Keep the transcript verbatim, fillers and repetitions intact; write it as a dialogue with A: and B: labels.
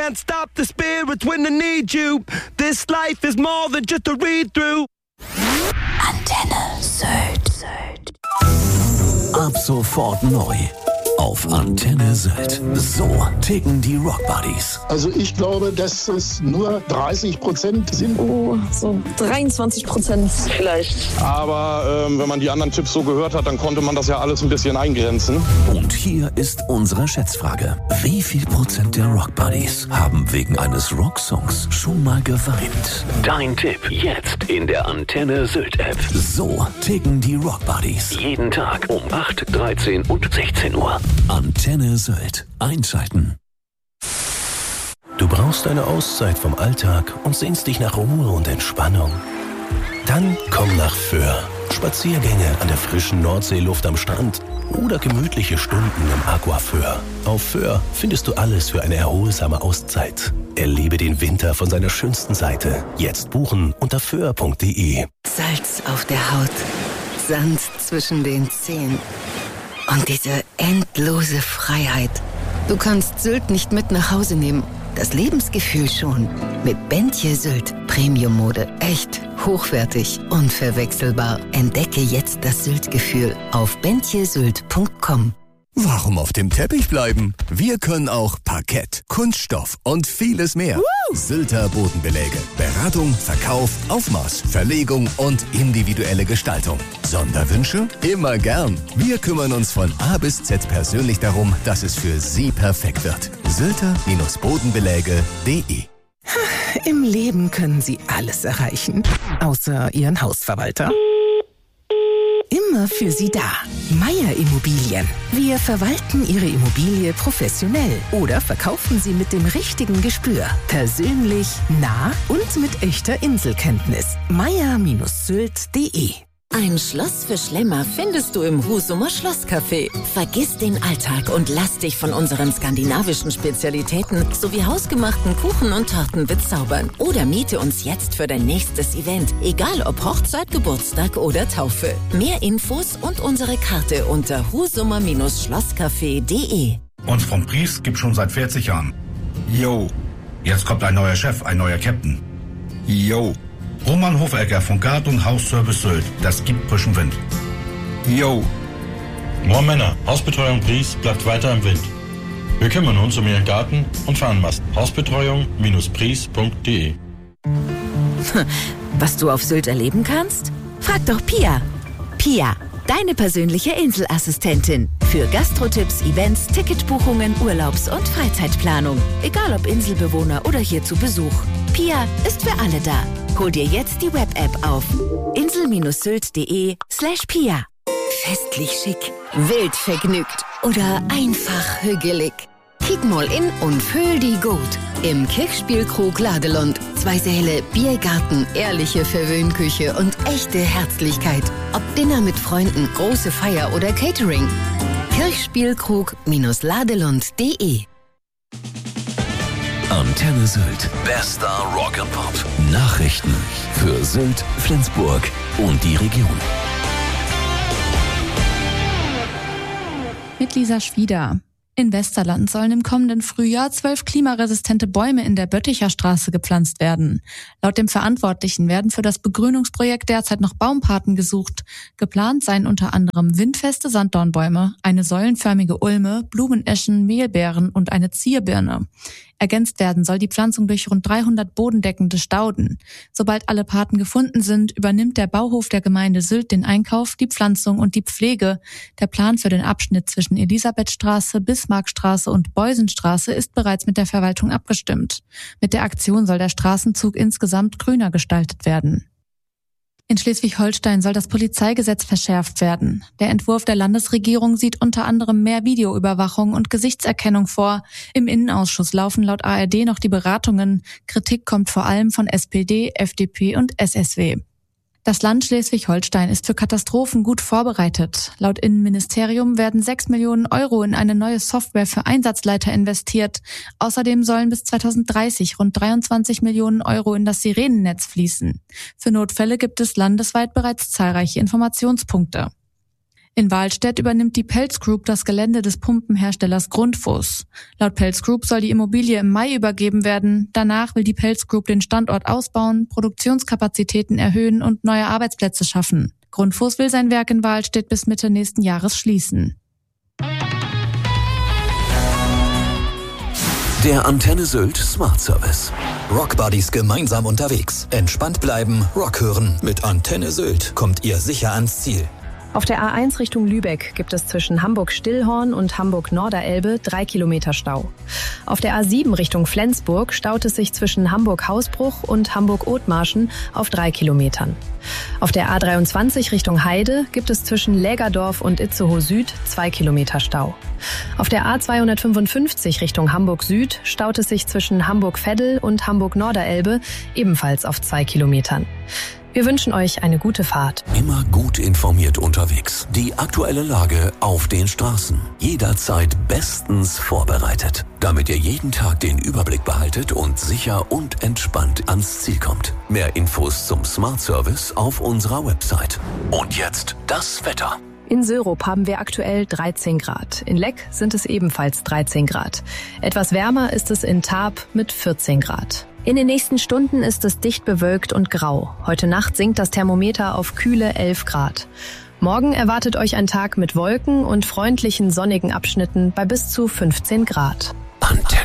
A: can't stop the spirits when they need you. This life is more than just a read-through.
B: Antenne Sylt.
C: Ab sofort neu auf Antenne Sylt. So ticken die Rock Buddies.
D: Also ich glaube, dass es nur dreißig Prozent sind.
E: Oh, so dreiundzwanzig Prozent vielleicht.
F: Aber ähm, wenn man die anderen Tipps so gehört hat, dann konnte man das ja alles ein bisschen eingrenzen.
C: Und hier ist unsere Schätzfrage. Wie viel Prozent der Rock Buddies haben wegen eines Rocksongs schon mal geweint? Dein Tipp jetzt in der Antenne Sylt App. So ticken die Rock Buddies. Jeden Tag um acht, dreizehn und sechzehn Uhr. Antenne Sylt. Einschalten.
G: Du brauchst eine Auszeit vom Alltag und sehnst dich nach Ruhe und Entspannung. Dann komm nach Föhr. Spaziergänge an der frischen Nordseeluft am Strand oder gemütliche Stunden im Aquaföhr. Auf Föhr findest du alles für eine erholsame Auszeit. Erlebe den Winter von seiner schönsten Seite. Jetzt buchen unter föhr punkt de.
B: Salz auf der Haut, Sand zwischen den Zehen und diese endlose Freiheit. Du kannst Sylt nicht mit nach Hause nehmen. Das Lebensgefühl schon. Mit Bentje Sylt. Premium-Mode. Echt, hochwertig, unverwechselbar. Entdecke jetzt das Sylt-Gefühl auf bentje sylt punkt com.
H: Warum auf dem Teppich bleiben? Wir können auch Parkett, Kunststoff und vieles mehr. Woo! Sylter Bodenbeläge. Beratung, Verkauf, Aufmaß, Verlegung und individuelle Gestaltung. Sonderwünsche? Immer gern. Wir kümmern uns von A bis Z persönlich darum, dass es für Sie perfekt wird. Sylter Bodenbeläge punkt de.
I: Im Leben können Sie alles erreichen, außer Ihren Hausverwalter. Immer für Sie da. Meier Immobilien. Wir verwalten Ihre Immobilie professionell oder verkaufen sie mit dem richtigen Gespür. Persönlich, nah und mit echter Inselkenntnis. meier Sylt punkt de.
B: Ein Schloss für Schlemmer findest du im Husumer Schlosscafé. Vergiss den Alltag und lass dich von unseren skandinavischen Spezialitäten sowie hausgemachten Kuchen und Torten bezaubern. Oder miete uns jetzt für dein nächstes Event, egal ob Hochzeit, Geburtstag oder Taufe. Mehr Infos und unsere Karte unter husumer Schlosscafé punkt de.
J: Uns vom Pries gibt schon seit vierzig Jahren. Yo, jetzt kommt ein neuer Chef, ein neuer Captain. Yo. Roman Hofecker von Gart- und Hausservice Sylt. Das gibt frischen Wind. Yo.
K: Moin Männer, Hausbetreuung Pries bleibt weiter im Wind. Wir kümmern uns um Ihren Garten und Fahnenmast. Hausbetreuung Pries punkt de.
L: Was du auf Sylt erleben kannst? Frag doch Pia. Pia, deine persönliche Inselassistentin. Für Gastrotipps, Events, Ticketbuchungen, Urlaubs- und Freizeitplanung. Egal ob Inselbewohner oder hier zu Besuch. Pia ist für alle da. Hol dir jetzt die Web-App auf insel sylt punkt de slash Pia.
B: Festlich schick, wild vergnügt oder einfach hügelig. Kick mal in und fühl die gut. Im Kirchspielkrug Ladelund. Zwei Säle, Biergarten, ehrliche Verwöhnküche und echte Herzlichkeit. Ob Dinner mit Freunden, große Feier oder Catering. Kirchspielkrug Ladelund punkt de.
C: Antenne Sylt. Bester Rock and Pop. Nachrichten für Sylt, Flensburg und die Region.
M: Mit Lisa Schwieder. In Westerland sollen im kommenden Frühjahr zwölf klimaresistente Bäume in der Bötticher Straße gepflanzt werden. Laut dem Verantwortlichen werden für das Begrünungsprojekt derzeit noch Baumpaten gesucht. Geplant seien unter anderem windfeste Sanddornbäume, eine säulenförmige Ulme, Blumeneschen, Mehlbeeren und eine Zierbirne. Ergänzt werden soll die Pflanzung durch rund dreihundert bodendeckende Stauden. Sobald alle Paten gefunden sind, übernimmt der Bauhof der Gemeinde Sylt den Einkauf, die Pflanzung und die Pflege. Der Plan für den Abschnitt zwischen Elisabethstraße, Bismarckstraße und Beusenstraße ist bereits mit der Verwaltung abgestimmt. Mit der Aktion soll der Straßenzug insgesamt grüner gestaltet werden. In Schleswig-Holstein soll das Polizeigesetz verschärft werden. Der Entwurf der Landesregierung sieht unter anderem mehr Videoüberwachung und Gesichtserkennung vor. Im Innenausschuss laufen laut A R D noch die Beratungen. Kritik kommt vor allem von S P D, F D P und S S W. Das Land Schleswig-Holstein ist für Katastrophen gut vorbereitet. Laut Innenministerium werden sechs Millionen Euro in eine neue Software für Einsatzleiter investiert. Außerdem sollen bis zweitausenddreißig rund dreiundzwanzig Millionen Euro in das Sirenennetz fließen. Für Notfälle gibt es landesweit bereits zahlreiche Informationspunkte. In Wahlstedt übernimmt die Pelz Group das Gelände des Pumpenherstellers Grundfos. Laut Pelz Group soll die Immobilie im Mai übergeben werden. Danach will die Pelz Group den Standort ausbauen, Produktionskapazitäten erhöhen und neue Arbeitsplätze schaffen. Grundfos will sein Werk in Wahlstedt bis Mitte nächsten Jahres schließen.
C: Der Antenne Sylt Smart Service.
N: Rockbuddies gemeinsam unterwegs. Entspannt bleiben, Rock hören. Mit Antenne Sylt kommt ihr sicher ans Ziel.
O: Auf der A eins Richtung Lübeck gibt es zwischen Hamburg-Stillhorn und Hamburg-Norderelbe drei Kilometer Stau. Auf der A sieben Richtung Flensburg staut es sich zwischen Hamburg-Hausbruch und Hamburg-Othmarschen auf drei Kilometern. Auf der A dreiundzwanzig Richtung Heide gibt es zwischen Lägerdorf und Itzehoe Süd zwei Kilometer Stau. Auf der A zweihundertfünfundfünfzig Richtung Hamburg Süd staut es sich zwischen Hamburg-Veddel und Hamburg-Norderelbe ebenfalls auf zwei Kilometern. Wir wünschen euch eine gute Fahrt.
C: Immer gut informiert unterwegs. Die aktuelle Lage auf den Straßen. Jederzeit bestens vorbereitet. Damit ihr jeden Tag den Überblick behaltet und sicher und entspannt ans Ziel kommt. Mehr Infos zum Smart Service auf unserer Website. Und jetzt das Wetter.
O: In Sörup haben wir aktuell dreizehn Grad. In Leck sind es ebenfalls dreizehn Grad. Etwas wärmer ist es in Tarp mit vierzehn Grad. In den nächsten Stunden ist es dicht bewölkt und grau. Heute Nacht sinkt das Thermometer auf kühle elf Grad. Morgen erwartet euch ein Tag mit Wolken und freundlichen sonnigen Abschnitten bei bis zu fünfzehn Grad.
C: Antenne.